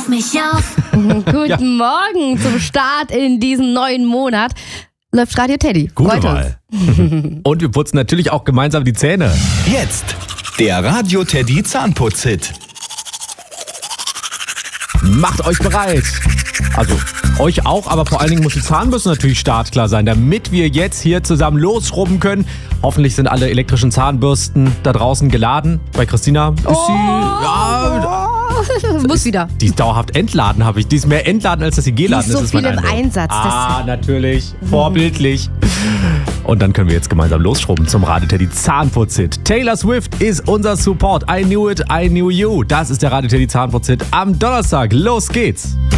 mich auf. Guten Morgen zum Start in diesen neuen Monat. Läuft Radio Teddy. Gute Freut Wahl. Und wir putzen natürlich auch gemeinsam die Zähne. Jetzt der Radio Teddy Zahnputz-Hit. Macht euch bereit. Also euch auch, aber vor allen Dingen muss die Zahnbürste natürlich startklar sein, damit wir jetzt hier zusammen losrubben können. Hoffentlich sind alle elektrischen Zahnbürsten da draußen geladen. Bei Christina ist Muss wieder. die ist dauerhaft entladen, habe ich. Die ist mehr entladen, als dass sie geladen Die ist so ist mein viel im Eindruck. Einsatz. Natürlich. Vorbildlich. Und dann können wir jetzt gemeinsam losschrubben zum Radio Teddy Zahnputz-Hit. Taylor Swift ist unser Support. I knew it, I knew you. Das ist der Radio Teddy Zahnputz-Hit am Donnerstag. Los geht's.